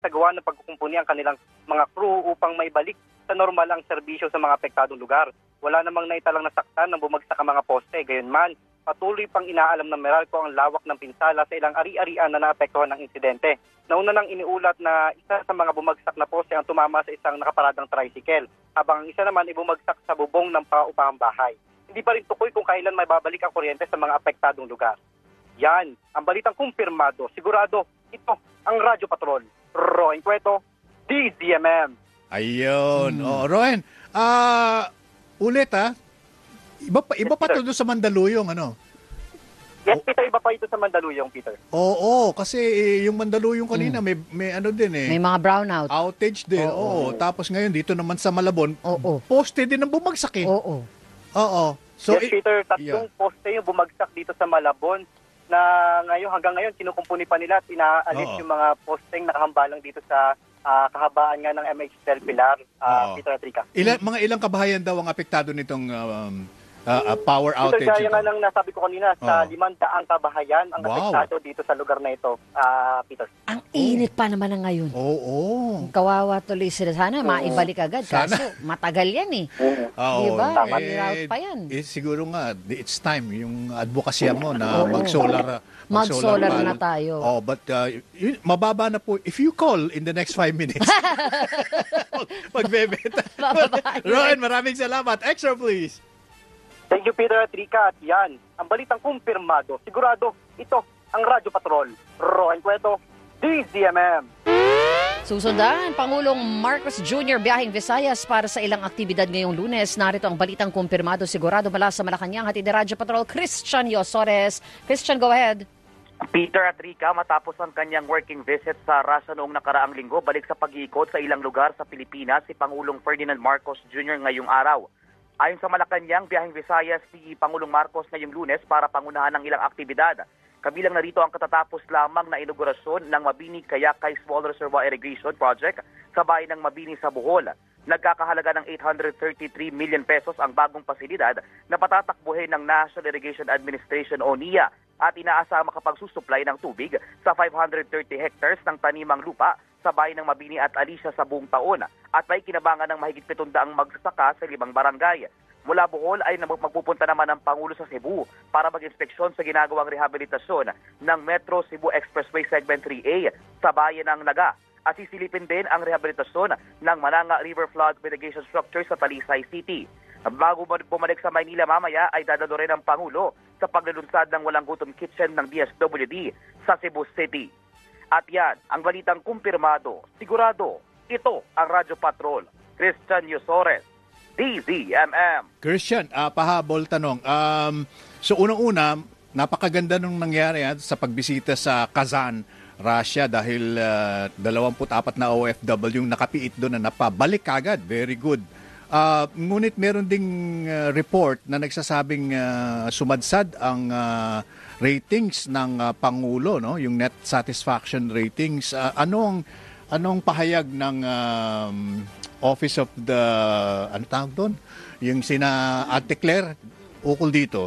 nagsagawa ng pagkukumpuni ang kanilang mga crew upang maibalik sa normal ang serbisyo sa mga apektadong lugar. Wala namang naitalang nasaktan ng bumagsak ang mga poste. Gayunman, patuloy pang inaalam ng Meralco ang lawak ng pinsala sa ilang ari-arian na naapektuhan ng insidente. Nauna nang iniulat na isa sa mga bumagsak na poste ang tumama sa isang nakaparadang tricycle, habang ang isa naman ay bumagsak sa bubong ng paupahang bahay. Hindi pa rin tukoy kung kailan may babalik ang kuryente sa mga apektadong lugar. Yan, ang balitang kumpirmado. Sigurado, ito ang Radyo Patrol. Roen Cueto, DZMM. Ayun. Roen, ulit Iba pa to doon sa Mandaluyong, ano? Yes, Peter, iba pa ito sa Mandaluyong, Peter. Oo, kasi yung Mandaluyong kanina may ano din May mga brownout. Outage din. Oo. Tapos ngayon dito naman sa Malabon, poste din ang bumagsak eh. Oo. So, yes, Peter, tatlong poste yung bumagsak dito sa Malabon na hanggang ngayon kinukumpuni pa nila at inaalis yung mga posteng nakahambalang dito sa kahabaan nga ng MH Del Pilar, Peter at Rica. Mga ilang kabahayan daw ang apektado nitong power outage? Peter, kaya nga lang nasabi ko kanina, sa 500 kabahayan ang apektado dito sa lugar na ito, Peter. Ang init pa naman na ngayon. Oo. Kawawa tuloy sila. Sana maibalik agad. Kaso matagal yan eh. Diba? Reroute pa yan. Siguro nga, it's time yung advokasya mo na mag-solar na tayo. But mababa na po. If you call in the next 5 minutes, magbebenta. Roen, maraming salamat. Extra please. Thank you, Peter at Rica. At yan, ang balitang kumpirmado. Sigurado, ito ang Radyo Patrol. Roen Cueto, DZMM. Susundan, Pangulong Marcos Jr. biyaheng Visayas para sa ilang aktibidad ngayong Lunes. Narito ang balitang kumpirmado sigurado mula sa Malacanang. Hatid ni Radyo Patrol, Christian Yosores. Christian, go ahead. Peter at Rica, matapos ang kanyang working visit sa Russia noong nakaraang linggo, balik sa pag-iikot sa ilang lugar sa Pilipinas si Pangulong Ferdinand Marcos Jr. ngayong araw. Ayon sa Malacanang, biyaheng Visayas si Pangulong Marcos ngayong Lunes para pangunahan ng ilang aktibidad. Kabilang narito ang katatapos lamang na inaugurasyon ng Mabini Kayakay Small Reservoir Irrigation Project sa bayan ng Mabini sa Bohol. Nagkakahalaga ng 833 million pesos ang bagong pasilidad na patatakbuhin ng National Irrigation Administration o NIA at inaasang makapagsusupply ng tubig sa 530 hectares ng tanimang lupa sa bayan ng Mabini at Alicia sa buong taon at may kinabangan ng mahigit 700 magsasaka sa 5 barangay. Mula Bohol ay magpupunta naman ang Pangulo sa Cebu para mag-inspeksyon sa ginagawang rehabilitasyon ng Metro Cebu Expressway Segment 3A sa bayan ng Naga. At sisilipin din ang rehabilitasyon ng Mananga River Flood Mitigation Structure sa Talisay City. Bago bumalik sa Maynila mamaya ay dadalo rin ang Pangulo sa paglulunsad ng Walang Gutom Kitchen ng DSWD sa Cebu City. At yan, ang balitang kumpirmado, sigurado, ito ang Radyo Patrol. Christian Yosores, DZMM. Christian, pahabol tanong. So unang-una, napakaganda nung nangyari sa pagbisita sa Kazan, Russia dahil 24 na OFW yung nakapiit doon na napabalik agad. Very good. Ngunit meron ding report na nagsasabing sumadsad ang ratings ng Pangulo, no? Yung net satisfaction ratings. Anong pahayag ng Office of the, ano tawag doon? Yung sina Ate Claire, ukol dito.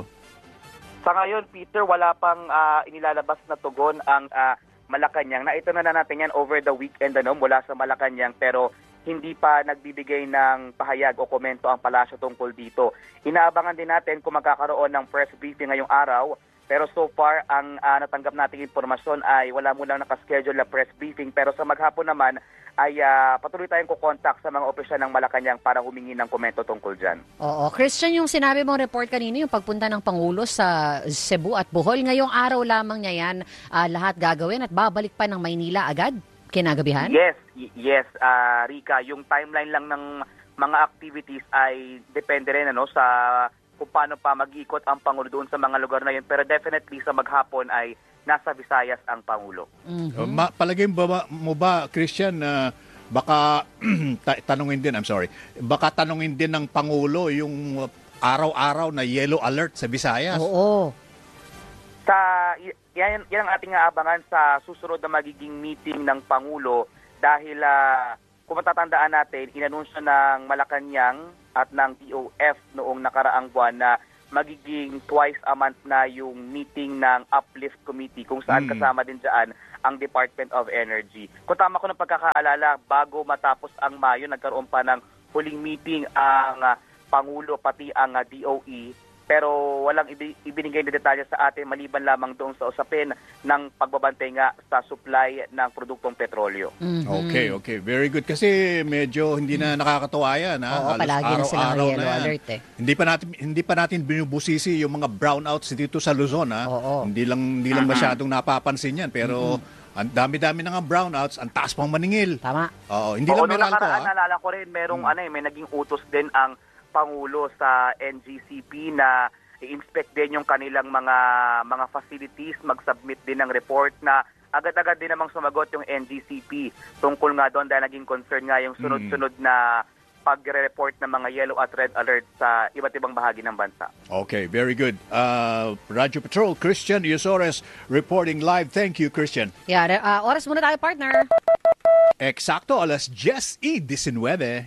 Sa ngayon, Peter, wala pang inilalabas na tugon ang Malacanang. Ito na natin yan over the weekend mula sa Malacanang pero hindi pa nagbibigay ng pahayag o komento ang palasyo tungkol dito. Inaabangan din natin kung magkakaroon ng press briefing ngayong araw pero so far ang natanggap nating impormasyon ay wala munang nakaschedule na press briefing pero sa maghapon naman ay patuloy tayong kukontak sa mga opisyal ng Malacanang para humingi ng komento tungkol dyan. Oo. Christian, yung sinabi mong report kanina, yung pagpunta ng Pangulo sa Cebu at Bohol, ngayong araw lamang niya yan lahat gagawin at babalik pa ng Maynila agad? Kinagabihan? Yes, Rica. Yung timeline lang ng mga activities ay depende rin sa kung paano pa mag-iikot ang Pangulo doon sa mga lugar na yun. Pero definitely sa maghapon ay nasa Visayas ang Pangulo. Mm-hmm. Palagay mo ba, Christian, baka tanungin din, baka tanungin din ng Pangulo yung araw-araw na yellow alert sa Visayas? Oo. Yan ang ating aabangan sa susunod na magiging meeting ng Pangulo dahil kung matatandaan natin, inanunsyo ng Malacanang at ng DOF noong nakaraang buwan na magiging twice a month na yung meeting ng Uplift Committee kung saan kasama din dyan ang Department of Energy. Kung tama ko ng pagkakaalala, bago matapos ang Mayo, nagkaroon pa ng huling meeting ang Pangulo pati ang DOE, pero walang ibinigay na detalye sa atin maliban lamang doon sa usapin ng pagbabantay nga sa supply ng produktong petrolyo. Okay. Very good. Kasi medyo hindi na nakakatuwa yan. Oo, palagi na silang yellow alert eh. Hindi pa natin binubusisi yung mga brownouts dito sa Luzon. Oo. Hindi lang masyadong napapansin yan. Pero ang dami-dami na nga brownouts, ang taas pang maningil. Tama. Oo, hindi lang Meralco. Naalala ko rin, merong may naging utos din ang Pangulo sa NGCP na i-inspect din yung kanilang mga facilities, mag-submit din ng report na agad-agad din namang sumagot yung NGCP tungkol nga doon dahil naging concern nga yung sunod-sunod na pagre-report ng mga yellow at red alert sa iba't ibang bahagi ng bansa. Okay, very good. Radyo Patrol, Christian Yusores reporting live. Thank you, Christian. Yeah, oras muna tayo, partner. Eksakto, alas 10:19.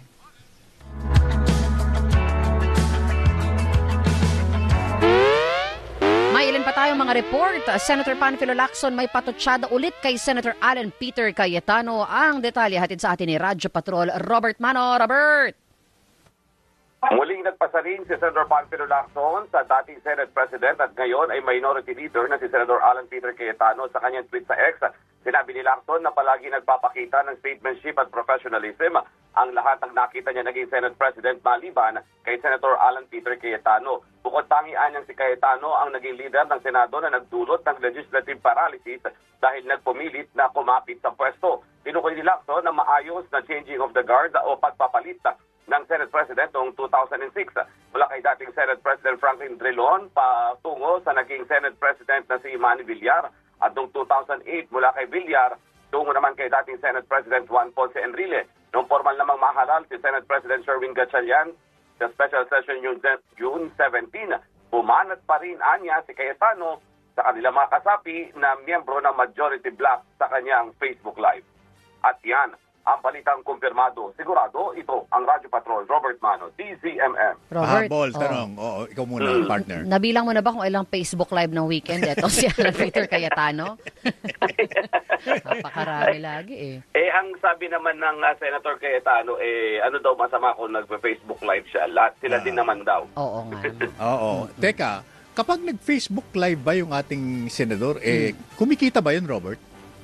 May ilan pa tayong mga report. Senator Panfilo Lacson may patutsyada ulit kay Senator Alan Peter Cayetano. Ang detalye hatid sa atin ni Radyo Patrol, Robert Mano. Robert! Muling nagpasarin si Senator Panfilo Lacson sa dating Senate President at ngayon ay minority leader na si Senator Alan Peter Cayetano sa kanyang tweet sa X. Sinabi ni Lacson na palagi nagpapakita ng statesmanship at professionalism ang lahat ng nakita niya naging Senate President maliban kay Senator Alan Peter Cayetano. Bukod tangian niyang si Cayetano ang naging leader ng Senado na nagdulot ng legislative paralysis dahil nagpumilit na kumapit sa pwesto. Tinukoy ni Lacson na maayos na changing of the guard o pagpapalit ng Senate President noong 2006 mula kay dating Senate President Franklin Drilon patungo sa naging Senate President na si Manny Villar at noong 2008 mula kay Villar tungo naman kay dating Senate President Juan Ponce Enrile. Noong formal namang mahalal si Senate President Sherwin Gatchalian sa special session June 17, bumanat pa rin anya si Cayetano sa kanilang mga kasapi na miyembro ng majority bloc sa kanyang Facebook Live. At yan ang balitang kumpirmado. Sigurado, ito ang Radyo Patrol, Robert Mano, DZMM. Robert, Habol, tanong. Oo, ikaw muna, partner. Nabilang mo na ba kung ilang Facebook Live ng weekend? Ito si Alan Peter Cayetano. Napakarami lagi eh. Ang sabi naman ng Senator Cayetano, ano daw masama kung nagpa-Facebook Live siya? Lahat sila din naman daw. Oo nga. Oo. Teka, kapag nag-Facebook Live ba yung ating senador, kumikita ba yun, Robert?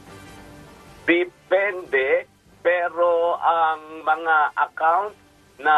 Depende. Pero ang mga account na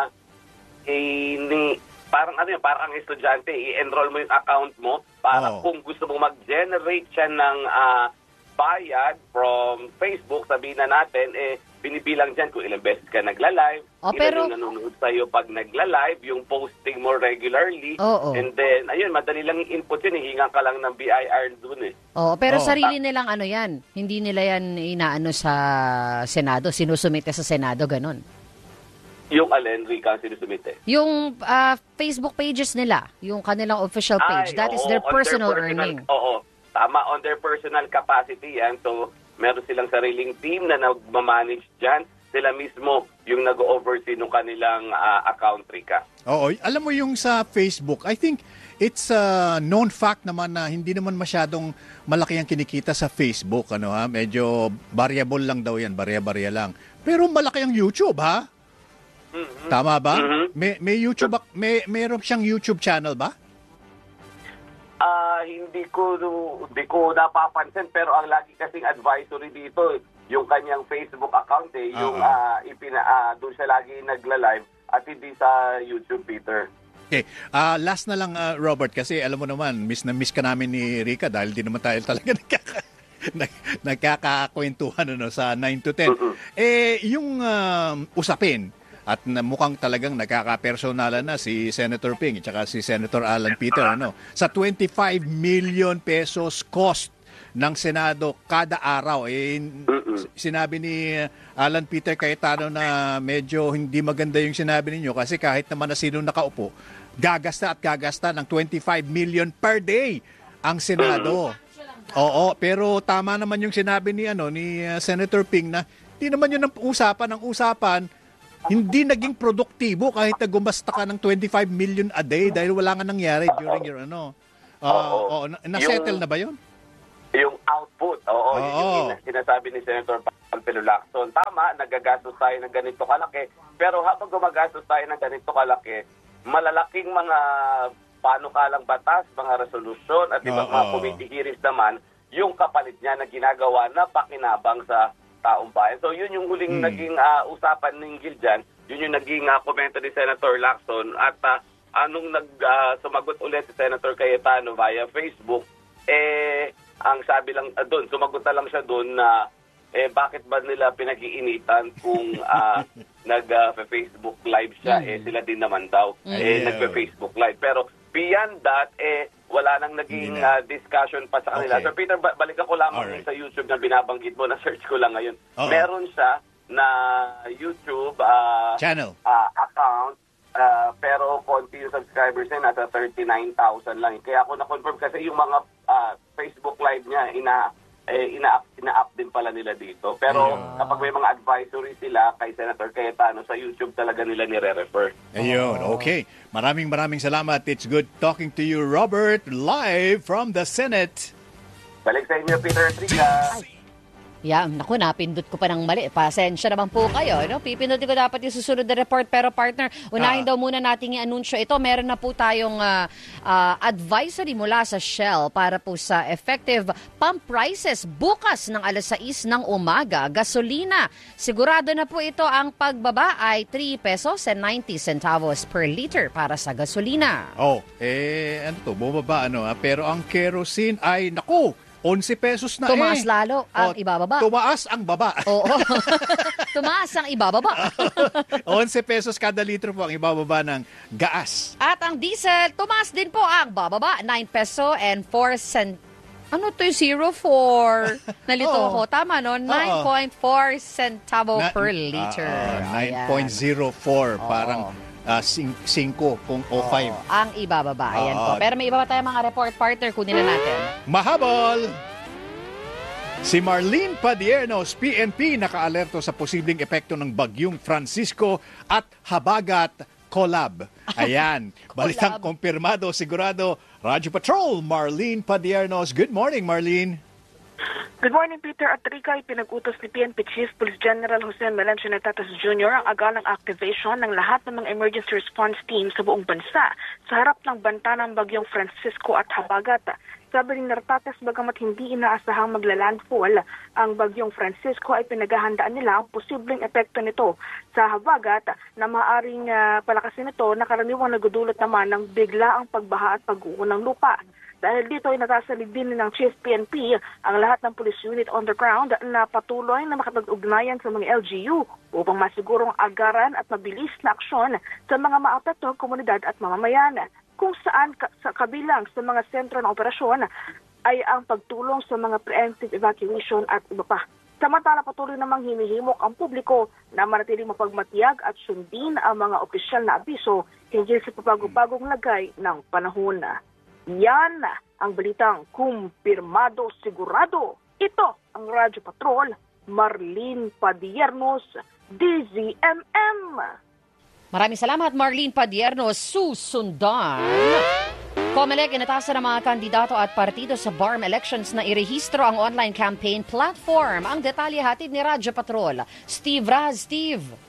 parang parang estudyante, i-enroll mo yung account mo para kung gusto mo mag-generate siya ng bayad from Facebook, sabihin na natin, binibilang dyan kung ilang beses ka nagla-live, ilan yung nanonood sa'yo pag nagla-live, yung posting mo regularly, and then, ayun, madali lang i-input yun, hingan ka lang ng BIR dun Oo, pero sarili nilang yan, hindi nila yan inaano sa Senado, sinusumite sa Senado, ganon. Yung alin, Rica, sinusumite? Yung Facebook pages nila, yung kanilang official page, that is their personal earning. Oo, tama, on their personal capacity yan, so meron silang sariling team na nagmamanage dyan. Sila mismo yung nag-oversee ng kanilang account, Rica. Oo. Alam mo yung sa Facebook, I think it's a known fact naman na hindi naman masyadong malaki ang kinikita sa Facebook. Medyo variable lang daw yan, barya-barya lang. Pero malaki ang YouTube, ha? Mm-hmm. Tama ba? Mm-hmm. May YouTube, mayroon siyang YouTube channel ba? Hindi ko napapansin, pero ang lagi kasing advisory dito, yung kanyang Facebook account yung doon siya lagi nagla-live at hindi sa YouTube, Peter. Okay. Last na lang, Robert, kasi alam mo naman, miss ka namin ni Rica dahil di naman tayo talaga nagkakakwentuhan sa 9 to 10. Yung usapin, at mukhang talagang nagkakapersonalan na si Senator Ping at saka si Senator Alan Peter sa 25 million pesos cost ng Senado kada araw. Sinabi ni Alan Peter Cayetano na medyo hindi maganda yung sinabi ninyo kasi kahit naman na sino nakaupo, gagasta ng 25 million per day ang Senado. Oo, pero tama naman yung sinabi ni Senator Ping na hindi naman yun ang usapan. Hindi naging produktibo kahit na gumasta ka ng 25 million a day dahil wala nga nangyari during your na-settle na ba yun? Yung output, yun yung sinasabi ni Senator Panfilo Lacson. Tama, nagagastos tayo ng ganito kalaki, pero habang gumagastos tayo ng ganito kalaki, malalaking mga panukalang batas, mga resolusyon, at ibang mga committee hearings naman, yung kapalit niya na ginagawa na pakinabang sa taong bayan. So yun yung huling naging usapan ng dyan, yun yung naging komento ni Senator Lacson, at anong sumagot ulit si Senator Cayetano via Facebook, ang sabi lang doon, sumagot na lang siya doon na bakit ba nila pinag-iinitan kung nag-Facebook live siya, sila din naman daw nag-Facebook live. Pero beyond that, wala nang naging discussion pa sa kanila. Okay. So Peter, balikan ko lamang sa YouTube na binabanggit mo, na search ko lang ngayon. Meron siya na YouTube channel account, pero konti yung subscribers niya, nasa 39,000 lang. Kaya ako na-confirm kasi yung mga Facebook live niya, ina-up din pala nila dito. Pero kapag may mga advisory sila kay Senator Cayetano, sa YouTube talaga nila nire-refer. Ayun, okay. Maraming salamat. It's good talking to you, Robert, live from the Senate. Balik sa inyo, Peter Triga. Naku, napindot ko pa ng mali. Pasensya naman po kayo. No? Pipindutin ko dapat yung susunod na report. Pero partner, unahin daw muna nating i-anunsyo ito. Meron na po tayong advisory mula sa Shell para po sa effective pump prices bukas ng alas 6 ng umaga. Gasolina, sigurado na po ito, ang pagbaba ay 3 pesos and 90 centavos per liter para sa gasolina. Bumaba pero ang kerosene ay, naku, 11 pesos na Tumaas lalo ang ibababa. Tumaas ang baba. Oo. Tumaas ang ibababa. 11 pesos kada litro po ang ibababa ng gas. At ang diesel, tumaas din po ang bababa. 9 peso and 4 cent. Ano to yung 04? Nalito ko. Tama, no? 9.4 centavo per liter. 9.04. Parang 5 kung o 5. Ang ibababa. Ayan po. Pero may iba pa tayong mga report, partner. Kunin na natin. Mahabol! Si Marlene Padiernos, PNP, nakaalerto sa posibleng epekto ng bagyong Francisco at Habagat Collab. Ayan. Balitang kumpirmado, sigurado. Radyo Patrol, Marlene Padiernos. Good morning, Marlene. Good morning, Peter. At Rica, pinag-utos ni PNP Chief Police General Jose Melencio Natatas Jr. ang agalang activation ng lahat ng mga emergency response team sa buong bansa sa harap ng banta ng bagyong Francisco at Habagat. Sabi ni Natatas, bagamat hindi inaasahang maglalandfall ang bagyong Francisco, ay pinaghahandaan nila ang posibleng epekto nito sa Habagat na maaaring palakasin ito na karaniwang nagudulot naman ng biglaang pagbaha at pag-uho ng lupa. Dahil dito ay nakasalig din ng Chief PNP ang lahat ng police unit on the ground na patuloy na makapag-ugnayan sa mga LGU upang masigurong agaran at mabilis na aksyon sa mga maapektong komunidad at mamamayan. Kung saan sa kabilang sa mga sentro ng operasyon ay ang pagtulong sa mga preemptive evacuation at iba pa. Samantala, patuloy namang hinihimok ang publiko na manatiling mapagmatiyag at sundin ang mga opisyal na abiso hinggil sa pagbago-bagong lagay ng panahon. Yan ang balitang kumpirmado sigurado. Ito ang Radyo Patrol, Marlene Padiernos, DZMM. Maraming salamat, Marlene Padiernos. Susundan. COMELEC inatasan ng mga kandidato at partido sa BARM elections na irehistro ang online campaign platform. Ang detalye hatid ni Radyo Patrol. Steve Raz. Steve.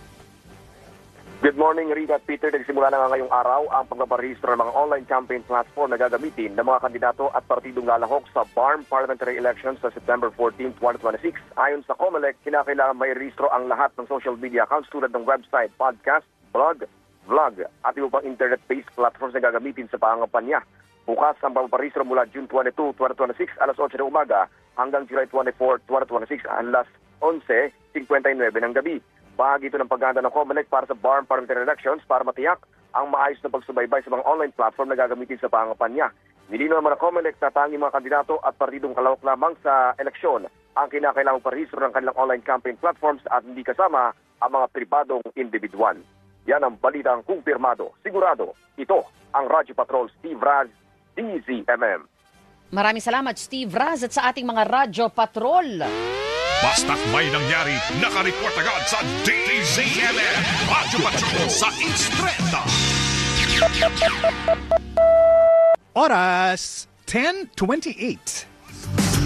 Good morning, Rita at Peter. Nagsimula na nga ngayong araw ang pagpaparehistro ng mga online campaign platform na gagamitin ng mga kandidato at partidong lalahok sa BARM parliamentary elections sa September 14, 2026. Ayon sa COMELEC, kinakailangan may rehistro ang lahat ng social media accounts tulad ng website, podcast, blog, vlog at iba pang internet-based platforms na gagamitin sa pangangampanya. Bukas ang pagpaparehistro mula June 22, 2026, alas 8 ng umaga hanggang July 24, 2026, alas 11:59 ng gabi. Bahagi ito ng paghahanda ng COMELEC para sa BARM parliamentary elections para matiyak ang maayos na pagsubaybay sa mga online platform na gagamitin sa pangangampanya. Nilinaw naman ng COMELEC na tanging mga kandidato at partidong kalahok lamang sa eleksyon ang kinakailangang parehistro ng kanilang online campaign platforms at hindi kasama ang mga pribadong individual. Yan ang balitang kumpirmado. Sigurado, ito ang Radyo Patrol, Steve Raz, DZMM. Maraming salamat, Steve Raz, at sa ating mga Radyo Patrol. Basta't may nangyari, nakareport agad sa DZMM. Radyo Patrol sa Instrenta. Oras 10:28.